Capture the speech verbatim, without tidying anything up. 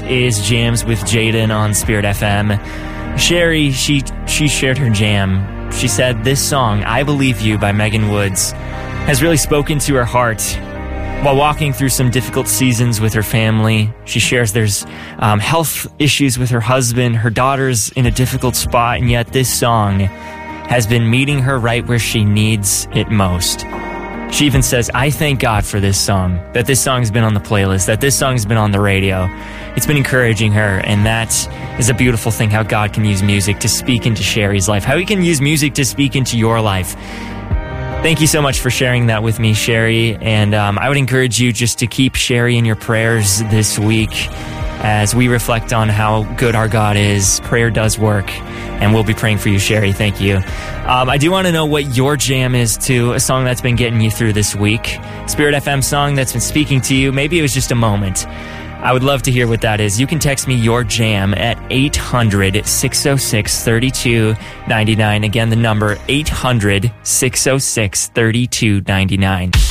is Jams with Jaden on Spirit F M. Sherry, she she shared her jam. She said this song, I Believe You by Megan Woods, has really spoken to her heart while walking through some difficult seasons with her family. She shares there's um, health issues with her husband, her daughter's in a difficult spot, and yet this song has been meeting her right where she needs it most. She even says, I thank God for this song, that this song's been on the playlist, that this song's been on the radio. It's been encouraging her, and that is a beautiful thing, how God can use music to speak into Sherry's life, how he can use music to speak into your life. Thank you so much for sharing that with me, Sherry, and um, I would encourage you just to keep Sherry in your prayers this week as we reflect on how good our God is. Prayer does work, and we'll be praying for you, Sherry. Thank you. Um, I do want to know what your jam is to a song that's been getting you through this week. Spirit F M song that's been speaking to you. Maybe it was just a moment. I would love to hear what that is. You can text me your jam at eight hundred, six oh six, three two nine nine. Again, the number eight hundred, six oh six, three two nine nine.